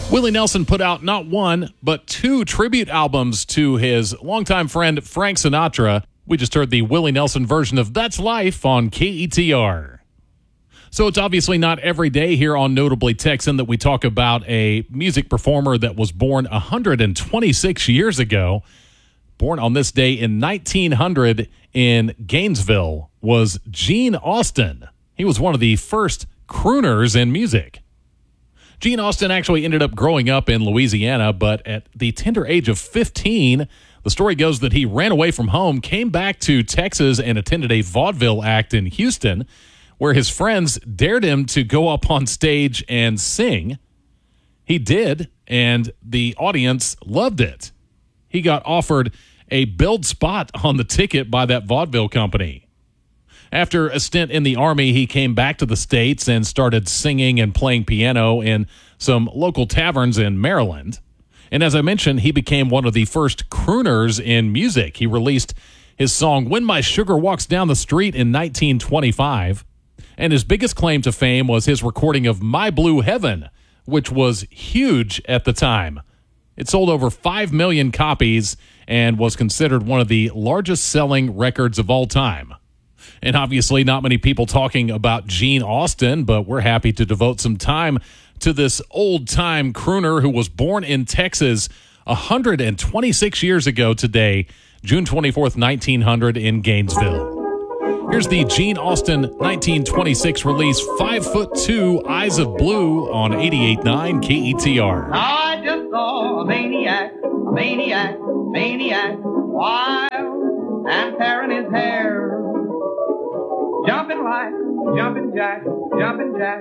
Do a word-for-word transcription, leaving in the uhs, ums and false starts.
Willie Nelson put out not one, but two tribute albums to his longtime friend Frank Sinatra. We just heard the Willie Nelson version of That's Life on K E T R. So it's obviously not every day here on Notably Texan that we talk about a music performer that was born one hundred twenty-six years ago. Born on this day in nineteen hundred in Gainesville was Gene Austin. He was one of the first crooners in music. Gene Austin actually ended up growing up in Louisiana, but at the tender age of fifteen, the story goes that he ran away from home, came back to Texas, and attended a vaudeville act in Houston, where his friends dared him to go up on stage and sing. He did, and the audience loved it. He got offered a billed spot on the ticket by that vaudeville company. After a stint in the Army, he came back to the States and started singing and playing piano in some local taverns in Maryland. And as I mentioned, he became one of the first crooners in music. He released his song When My Sugar Walks Down the Street in nineteen twenty-five. And his biggest claim to fame was his recording of My Blue Heaven, which was huge at the time. It sold over five million copies and was considered one of the largest selling records of all time. And obviously not many people talking about Gene Austin, but we're happy to devote some time to this old-time crooner who was born in Texas one hundred twenty-six years ago today, June twenty-fourth, nineteen hundred in Gainesville. Here's the Gene Austin nineteen twenty-six release, Five Foot Two, Eyes of Blue on eighty-eight point nine K E T R. I just saw a maniac, a maniac, maniac, wild and tearing his hair. Jumping like, jumping jack, jumping jack.